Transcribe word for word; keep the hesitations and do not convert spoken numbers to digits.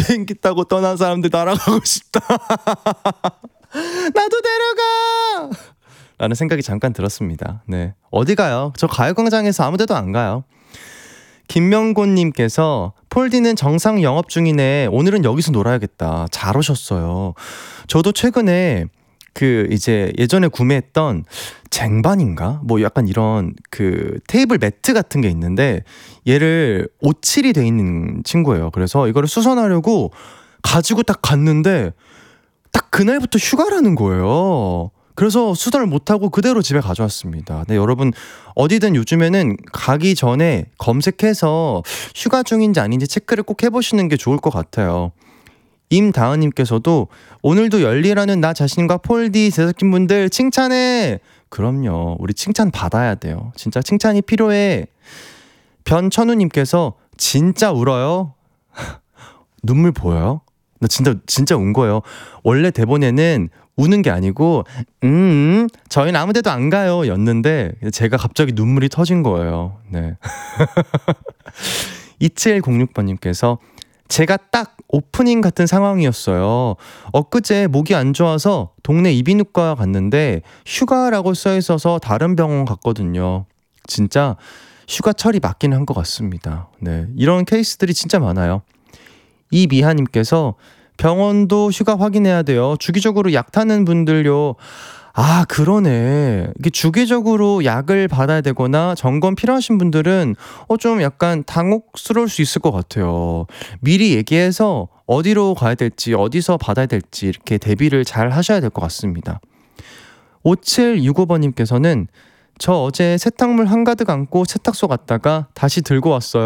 비행기 타고 떠난 사람들 날아가고 싶다. 나도 데려가! 라는 생각이 잠깐 들었습니다. 네, 어디 가요? 저 가요광장에서 아무 데도 안 가요. 김명곤님께서 폴디는 정상 영업 중이네. 오늘은 여기서 놀아야겠다. 잘 오셨어요. 저도 최근에 그 이제 예전에 구매했던 쟁반인가? 뭐 약간 이런 그 테이블 매트 같은 게 있는데 얘를 오칠이 돼 있는 친구예요. 그래서 이거를 수선하려고 가지고 딱 갔는데 딱 그날부터 휴가라는 거예요. 그래서 수선을 못하고 그대로 집에 가져왔습니다. 네, 여러분 어디든 요즘에는 가기 전에 검색해서 휴가 중인지 아닌지 체크를 꼭 해보시는 게 좋을 것 같아요. 임다은님께서도 오늘도 열일하는 나 자신과 폴디 제작진분들 칭찬해. 그럼요, 우리 칭찬 받아야 돼요. 진짜 칭찬이 필요해. 변천우님께서 진짜 울어요? 눈물 보여요? 나 진짜 진짜 운 거예요. 원래 대본에는 우는 게 아니고 음 저희는 아무 데도 안 가요 였는데 제가 갑자기 눈물이 터진 거예요. 네. 이칠공육 번님께서 제가 딱 오프닝 같은 상황이었어요. 엊그제 목이 안 좋아서 동네 이비인후과 갔는데 휴가라고 써있어서 다른 병원 갔거든요. 진짜 휴가철이 맞긴 한 것 같습니다. 네, 이런 케이스들이 진짜 많아요. 이미하님께서 병원도 휴가 확인해야 돼요. 주기적으로 약 타는 분들요. 아, 그러네. 이게 주기적으로 약을 받아야 되거나 점검 필요하신 분들은 어, 좀 약간 당혹스러울 수 있을 것 같아요. 미리 얘기해서 어디로 가야 될지, 어디서 받아야 될지 이렇게 대비를 잘 하셔야 될 것 같습니다. 오칠육오 번님께서는 저 어제 세탁물 한가득 안고 세탁소 갔다가 다시 들고 왔어요.